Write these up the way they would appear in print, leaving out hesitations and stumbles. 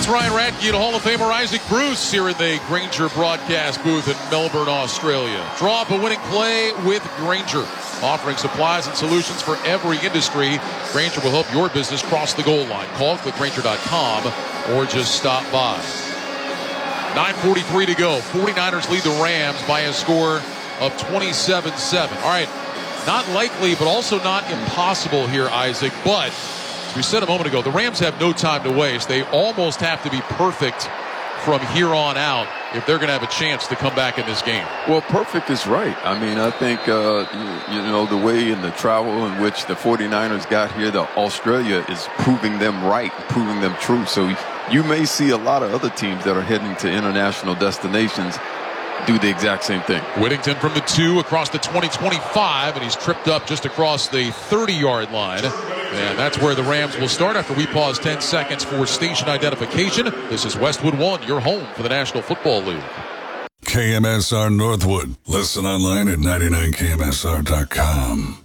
It's Ryan Radke and Hall of Famer Isaac Bruce here in the Grainger broadcast booth in Melbourne, Australia. Draw up a winning play with Grainger, offering supplies and solutions for every industry. Grainger will help your business cross the goal line. Call clickgrainger.com or just stop by. 9:43 to go. 49ers lead the Rams by a score of 27-7. All right, not likely, but also not impossible here, Isaac. But as we said a moment ago, the Rams have no time to waste. They almost have to be perfect from here on out if they're going to have a chance to come back in this game. Well, perfect is right. I mean, I think, the way in the travel in which the 49ers got here to Australia is proving them right, proving them true. So you may see a lot of other teams that are heading to international destinations do the exact same thing. Whittington from the 2 across the 20-25, and he's tripped up just across the 30-yard line. And that's where the Rams will start after we pause 10 seconds for station identification. This is Westwood One, your home for the National Football League. KMSR Northwood. Listen online at 99KMSR.com.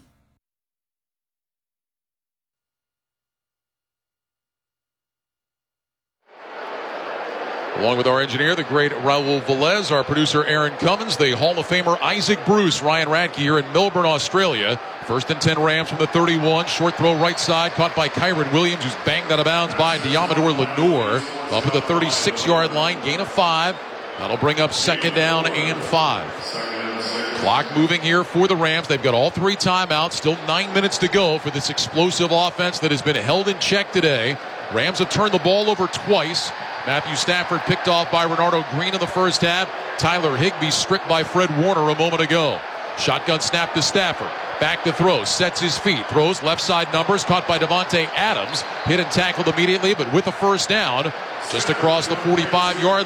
Along with our engineer, the great Raul Velez, our producer Aaron Cummins, the Hall of Famer Isaac Bruce, Ryan Radke here in Melbourne, Australia. 1st and 10 Rams from the 31. Short throw right side, caught by Kyron Williams, who's banged out of bounds by Diamador Lenoir. Up at the 36-yard line, gain of 5. That'll bring up 2nd down and 5. Clock moving here for the Rams. They've got all 3 timeouts. Still 9 minutes to go for this explosive offense that has been held in check today. Rams have turned the ball over twice. Matthew Stafford picked off by Renardo Green in the first half. Tyler Higbee stripped by Fred Warner a moment ago. Shotgun snap to Stafford. Back to throw. Sets his feet. Throws left side numbers. Caught by Devontae Adams. Hit and tackled immediately, but with a first down just across the 45-yard line.